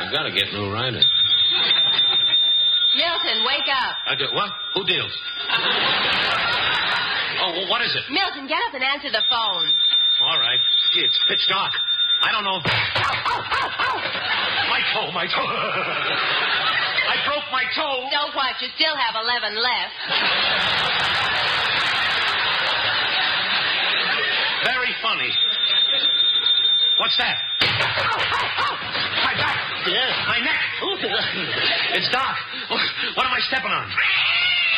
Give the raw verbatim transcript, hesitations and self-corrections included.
I've got to get Lou Reiner. Milton, wake up. I do, what? Who deals? Oh, well, what is it? Milton, get up and answer the phone. All right. Gee, it's pitch dark. I don't know. Ow, ow, ow, ow. My toe, my toe. I broke my toe. So what? You still have eleven left. Very funny. What's that? Ow, ow, ow. My back. Yeah. My neck. It's dark. What am I stepping on?